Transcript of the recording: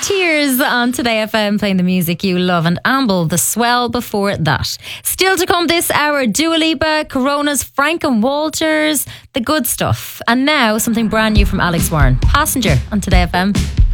Tears on Today FM, playing the music you love, and Amble, The Swell before that. Still to come this hour, Dua Lipa, Corona's Frank and Walters, the good stuff. And now something brand new from Alex Warren. Passenger on Today FM.